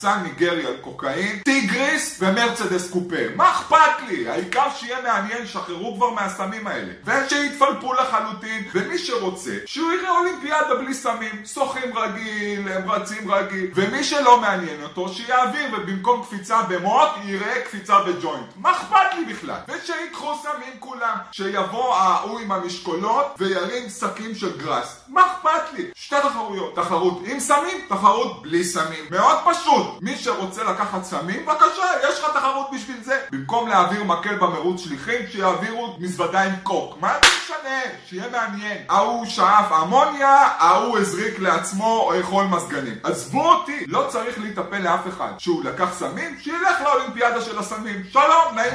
מבצע ניגרי על קוקאין, טיגריס ומרצדס קופה. מה אכפת לי? העיקר שיהיה מעניין, שחררו כבר מהסמים האלה. ושיתפלפו לחלוטין, ומי שרוצה, שהוא יראה אולימפיאדה בלי סמים. שוחים רגיל, הם רצים רגיל, ומי שלא מעניין אותו, שיעביר, ובמקום קפיצה במות, יראה קפיצה בג'וינט. מה אכפת לי בכלל? ושיקחו סמים כולם, שיבוא ההוא עם המשקולות, וירים שקים של גרס. מה אכפת לי? שתי תחרויות, תחרות עם סמים, תחרות בלי סמים. מאוד פשוט. מי שרוצה לקחת סמים, בבקשה, יש לך תחרות בשביל זה. במקום להעביר מקל במרוץ שליחים, שיעבירו מזוודה עם קוק. מה זה משנה? שיהיה מעניין. ההוא שאף אמוניה, ההוא הזריק לעצמו או יכול מזגנים. עזבו אותי, לא צריך להיטפל לאף אחד. שהוא לקח סמים, שילך לאולימפיאדה של הסמים. שלום, נעים.